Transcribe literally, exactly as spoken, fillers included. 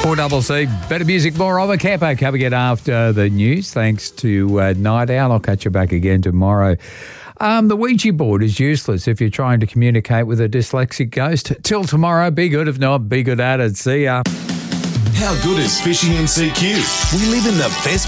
four double C, better music, more of a Capo coming in after the news. Thanks to uh, Night Owl. I'll catch you back again tomorrow. Um, the Ouija board is useless if you're trying to communicate with a dyslexic ghost. Till tomorrow, be good. If not, be good at it. See ya. How good is fishing in C Q? We live in the best